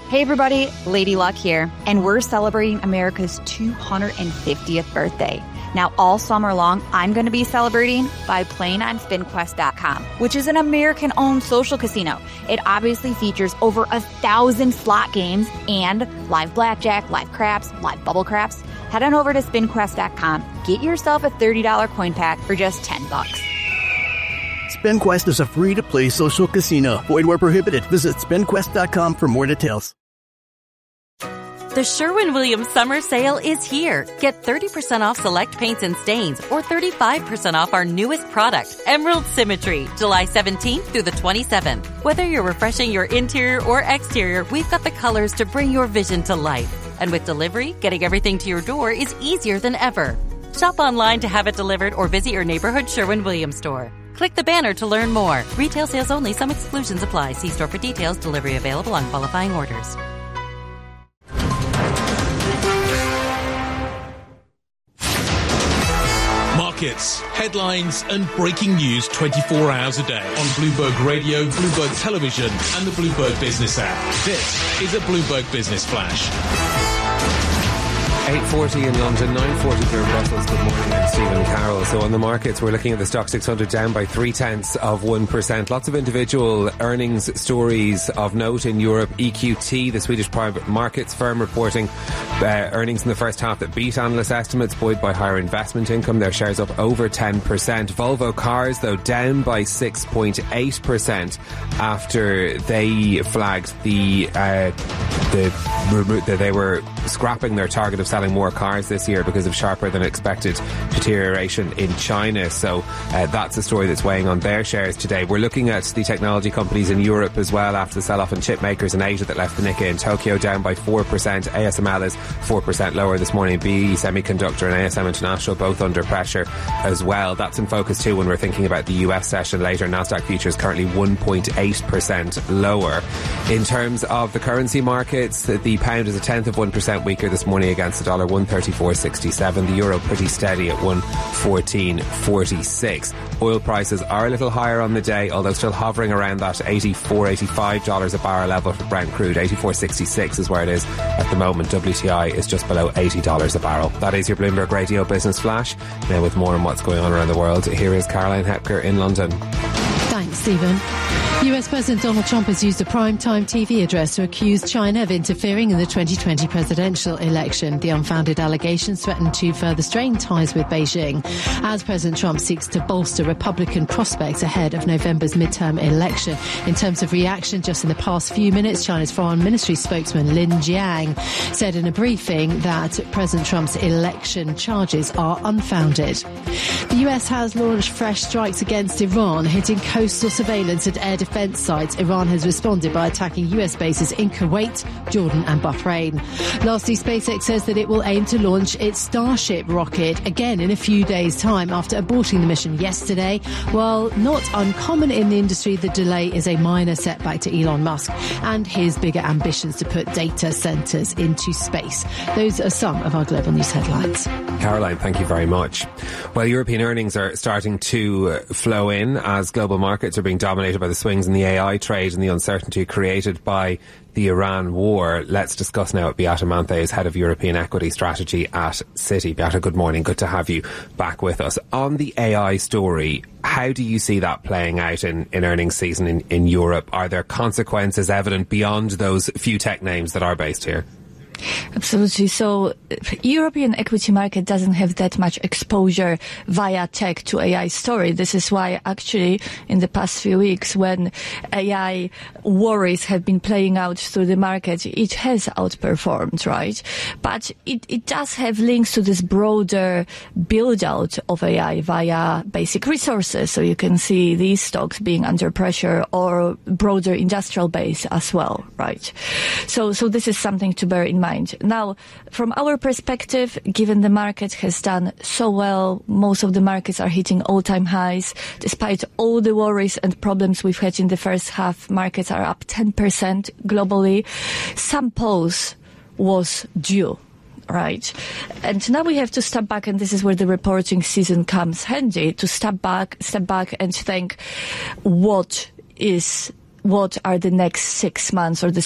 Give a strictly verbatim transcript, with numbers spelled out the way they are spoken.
Hey everybody, Lady Luck here, and we're celebrating America's two hundred fiftieth birthday. Now, all summer long, I'm going to be celebrating by playing on spin quest dot com, which is an American-owned social casino. It obviously features over a thousand slot games and live blackjack, live craps, live bubble craps. Head on over to spin quest dot com. Get yourself a thirty dollars coin pack for just ten bucks. SpinQuest is a free-to-play social casino. Void where prohibited. Visit spin quest dot com for more details. The Sherwin-Williams Summer Sale is here. Get thirty percent off select paints and stains or thirty-five percent off our newest product, Emerald Symmetry, July seventeenth through the twenty-seventh. Whether you're refreshing your interior or exterior, we've got the colors to bring your vision to life. And with delivery, getting everything to your door is easier than ever. Shop online to have it delivered or visit your neighborhood Sherwin-Williams store. Click the banner to learn more. Retail sales only. Some exclusions apply. See store for details. Delivery available on qualifying orders. Markets, headlines and breaking news twenty-four hours a day on Bloomberg Radio, Bloomberg Television and the Bloomberg Business app. This is a Bloomberg Business Flash. eight forty in London, nine forty here in Brussels. Good morning, I'm Stephen Carroll. So on the markets, we're looking at the Stoxx six hundred down by three tenths of one percent. Lots of individual earnings stories of note in Europe. E Q T, the Swedish private markets firm, reporting uh, earnings in the first half that beat analyst estimates, buoyed by higher investment income. Their shares up over ten percent. Volvo Cars, though, down by six point eight percent after they flagged the, uh, the, that they were scrapping their target of selling more cars this year because of sharper than expected deterioration in China. So uh, that's a story that's weighing on their shares today. We're looking at the technology companies in Europe as well after the sell-off in chip makers in Asia that left the Nikkei in Tokyo down by four percent. A S M L is four percent lower this morning. B E Semiconductor and A S M International both under pressure as well. That's in focus too when we're thinking about the U S session later. Nasdaq futures currently one point eight percent lower. In terms of the currency markets, the pound is a tenth of one percent weaker this morning against the dollar, one thirty-four sixty-seven. The euro pretty steady at one fourteen forty-six. Oil prices are a little higher on the day, although still hovering around that eighty-four, eighty-five dollars a barrel level for Brent crude. eighty-four sixty-six is where it is at the moment. W T I is just below eighty dollars a barrel. That is your Bloomberg Radio Business Flash. Now with more on what's going on around the world, here is Caroline Hepker in London. Thanks, Stephen. U S President Donald Trump has used a primetime T V address to accuse China of interfering in the twenty twenty presidential election. The unfounded allegations threaten to further strain ties with Beijing as President Trump seeks to bolster Republican prospects ahead of November's midterm election. In terms of reaction, just in the past few minutes, China's Foreign Ministry spokesman Lin Jiang said in a briefing that President Trump's election charges are unfounded. The U S has launched fresh strikes against Iran, hitting coastal surveillance and air defense sites. Iran has responded by attacking U S bases in Kuwait, Jordan and Bahrain. Lastly, SpaceX says that it will aim to launch its Starship rocket again in a few days' time after aborting the mission yesterday. While not uncommon in the industry, the delay is a minor setback to Elon Musk and his bigger ambitions to put data centres into space. Those are some of our global news headlines. Caroline, thank you very much. Well, European earnings are starting to flow in as global markets are being dominated by the swings in the A I trade and the uncertainty created by the Iran war. Let's discuss now with Beata Manthe, is Head of European Equity Strategy at Citi. Beata, good morning. Good to have you back with us. On the A I story, how do you see that playing out in, in earnings season in, in Europe? Are there consequences evident beyond those few tech names that are based here? Absolutely. So European equity market doesn't have that much exposure via tech to A I story. This is why actually in the past few weeks when A I worries have been playing out through the market, it has outperformed, right? But it, it does have links to this broader build out of A I via basic resources. So you can see these stocks being under pressure or broader industrial base as well, right? So, so this is something to bear in mind. Now, from our perspective, given the market has done so well, most of the markets are hitting all-time highs. Despite all the worries and problems we've had in the first half, markets are up ten percent globally. Some pause was due. Right. And now we have to step back, and this is where the reporting season comes handy, to step back, step back and think what is what are the next six months or the